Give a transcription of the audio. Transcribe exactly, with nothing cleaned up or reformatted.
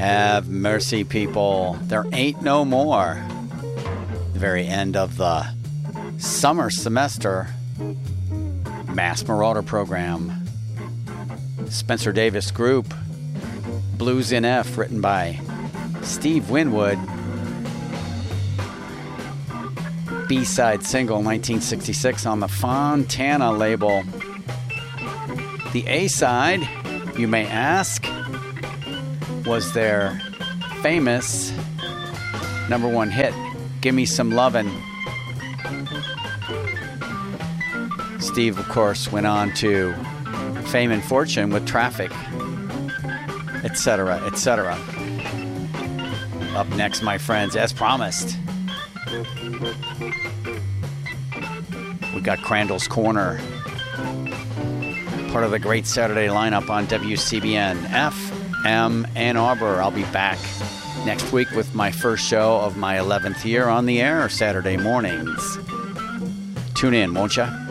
Have mercy, people. There ain't no more. The very end of the summer semester Mass Marauder program. Spencer Davis Group. Blues in F, written by Steve Winwood. B-side single, nineteen sixty-six, on the Fontana label. The A-side, you may ask, was their famous number one hit, Gimme Some Lovin'. Steve, of course, went on to fame and fortune with Traffic, et cetera, et cetera. Up next, my friends, as promised, we got Crandall's Corner, part of the great Saturday lineup on W C B N F M Ann Arbor. I'll be back next week with my first show of my eleventh year on the air, Saturday mornings. Tune in, won't ya?